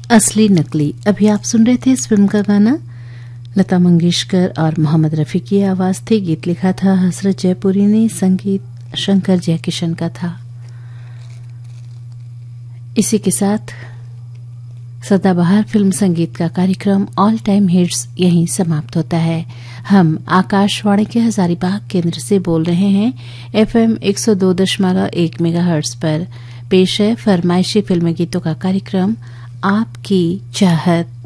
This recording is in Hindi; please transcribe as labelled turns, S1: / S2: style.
S1: असली नकली। अभी आप सुन रहे थे इस फिल्म का गाना, लता मंगेशकर और मोहम्मद रफी की आवाज थी। गीत लिखा था हसरत जयपुरी ने, संगीत शंकर जयकिशन का था। इसी के साथ सदाबहार फिल्म संगीत का कार्यक्रम ऑल टाइम हिट्स यहीं समाप्त होता है। हम आकाशवाणी के हजारीबाग केंद्र से बोल रहे हैं। FM 102.1 मेगाहर्ट्ज पर पेश है फरमाइशी फिल्मी गीतों का कार्यक्रम आपकी चाहत।